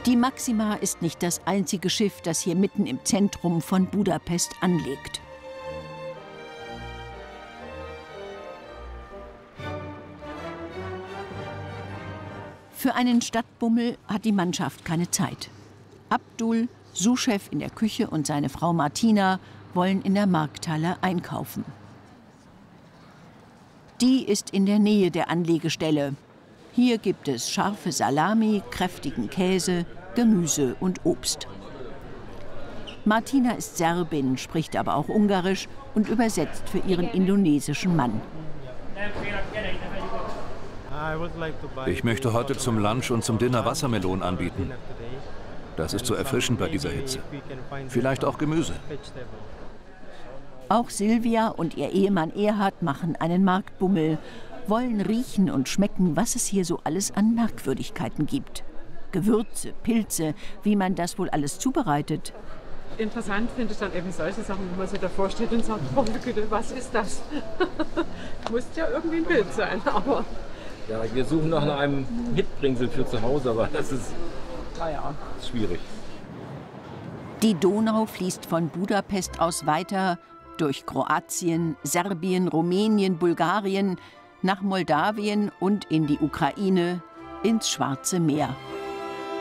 Die Maxima ist nicht das einzige Schiff, das hier mitten im Zentrum von Budapest anlegt. Für einen Stadtbummel hat die Mannschaft keine Zeit. Abdul, Sous-Chef in der Küche, und seine Frau Martina wollen in der Markthalle einkaufen. Die ist in der Nähe der Anlegestelle. Hier gibt es scharfe Salami, kräftigen Käse, Gemüse und Obst. Martina ist Serbin, spricht aber auch Ungarisch und übersetzt für ihren indonesischen Mann. Ich möchte heute zum Lunch und zum Dinner Wassermelonen anbieten. Das ist so erfrischend bei dieser Hitze. Vielleicht auch Gemüse. Auch Silvia und ihr Ehemann Erhard machen einen Marktbummel, wollen riechen und schmecken, was es hier so alles an Merkwürdigkeiten gibt. Gewürze, Pilze, wie man das wohl alles zubereitet. Interessant finde ich dann eben solche Sachen, wo man so davor steht und sagt, oh Güte, was ist das? Muss ja irgendwie ein Bild sein, aber... Ja, wir suchen nach einem Mitbringsel für zu Hause, aber das ist schwierig. Die Donau fließt von Budapest aus weiter durch Kroatien, Serbien, Rumänien, Bulgarien, nach Moldawien und in die Ukraine, ins Schwarze Meer.